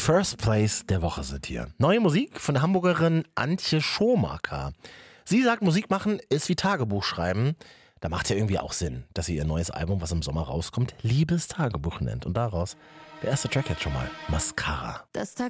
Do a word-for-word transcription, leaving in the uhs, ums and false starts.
First Place der Woche sind hier. Neue Musik von der Hamburgerin Antje Schomaker. Sie sagt, Musik machen ist wie Tagebuch schreiben. Da macht ja irgendwie auch Sinn, dass sie ihr neues Album, was im Sommer rauskommt, Liebestagebuch nennt. Und daraus der erste Track jetzt schon mal, Mascara. Das Tag